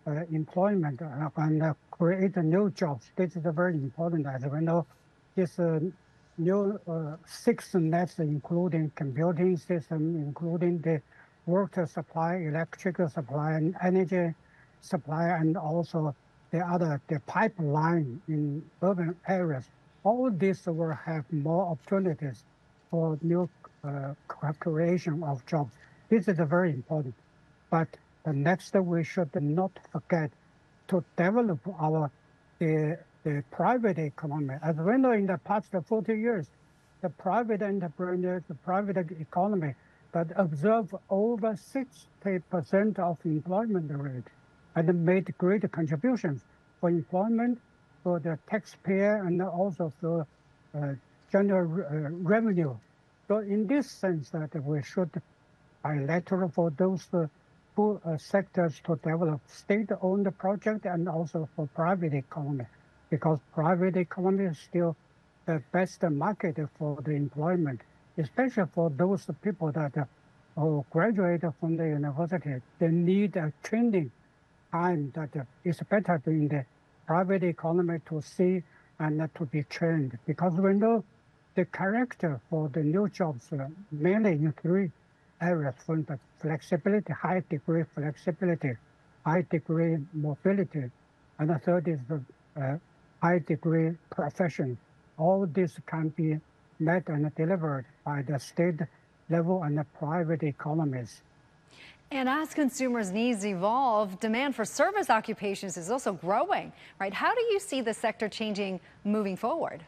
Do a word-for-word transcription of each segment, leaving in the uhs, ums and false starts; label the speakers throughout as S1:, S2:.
S1: uh, employment uh, and uh, create new jobs. This is very important. As we know, this uh, new uh, six nets, including computing system, including the water supply, electrical supply, and energy supply, and also the other, the pipeline in urban areas. All this will have more opportunities for new uh, creation of jobs. This is very important. But the next, we should not forget to develop our the, the private economy. As we know, in the past forty years, the private entrepreneurs, the private economy that observe over sixty percent of employment rate and made great contributions for employment, for the taxpayer, and also for uh, general uh, revenue. So in this sense, that we should bilateral for those uh, two uh, sectors to develop state-owned project and also for private economy, because private economy is still the best market for the employment, especially for those people that uh, who graduate from the university. They need a training time that uh, is better in the private economy to see and uh, to be trained, because we know the character for the new jobs uh, mainly in three areas. For instance, flexibility, high degree flexibility, high degree mobility, and the third is the uh, high degree profession. All this can be met and delivered by the state level and the private economies.
S2: And as consumers' needs evolve, demand for service occupations is also growing, right? How do you see the sector changing moving forward?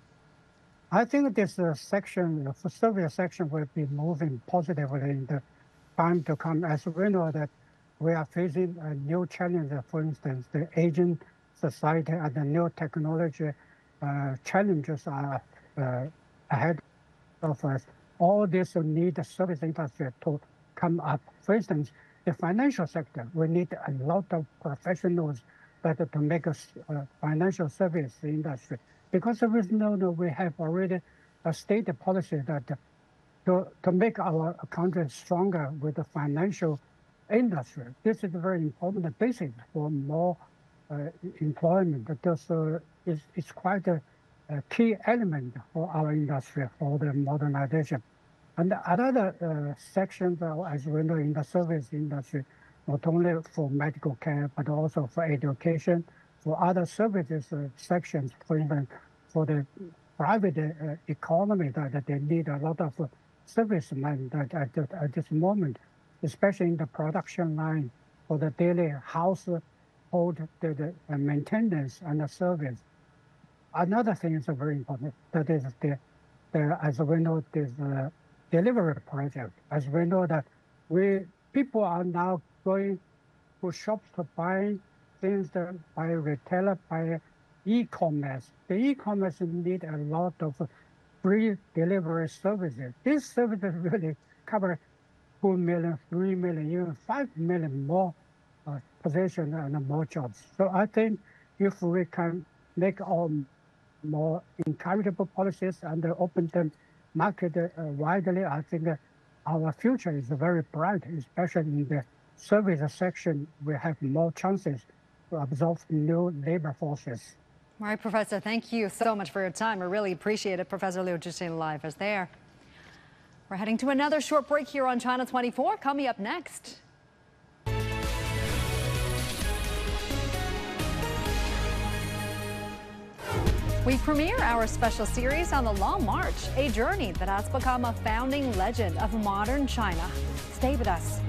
S1: I think this uh, section, the service section, will be moving positively in the time to come, as we know that we are facing a new challenge. For instance, the aging society and the new technology uh, challenges are uh, ahead of us. All this need the service industry to come up. For instance, the financial sector, we need a lot of professionals better to make a uh, financial service industry. Because we know that we have already a state policy that to, to make our country stronger with the financial industry. This is very important basic for more uh, employment. This uh, is, is quite a, a key element for our industry, for the modernization. And another uh, section, uh, as we know, in the service industry, not only for medical care, but also for education, for other services uh, sections, for instance, for the private uh, economy, that, that they need a lot of uh, servicemen that at, at this moment, especially in the production line for the daily household the, the uh, maintenance and the service. Another thing is very important, that is the, the as we know, this uh, delivery project. As we know that we people are now going to shops to buy things that by retailer, by e-commerce. The e-commerce need a lot of free delivery services. These services really cover two million, three million, even five million more uh, positions and more jobs. So I think if we can make all more encourageable policies and open the market uh, widely, I think uh, our future is very bright, especially in the service section. We have more chances to absorb new labor forces.
S2: All right, Professor, thank you so much for your time. I really appreciate it. Professor Liu Zhixin live is there. We're heading to another short break here on China twenty-four. Coming up next. We premiere our special series on the Long March, a journey that has become a founding legend of modern China. Stay with us.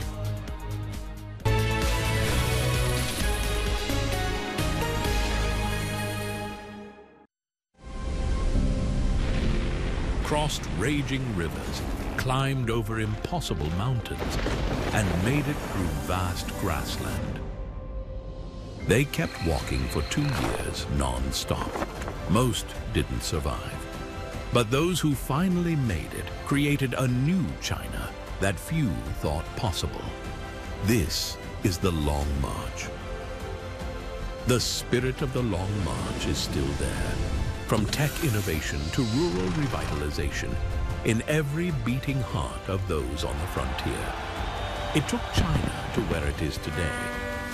S3: Crossed raging rivers, climbed over impossible mountains, and made it through vast grassland. They kept walking for two years non-stop. Most didn't survive. But those who finally made it created a new China that few thought possible. This is the Long March. The spirit of the Long March is still there. From tech innovation to rural revitalization, in every beating heart of those on the frontier. It took China to where it is today,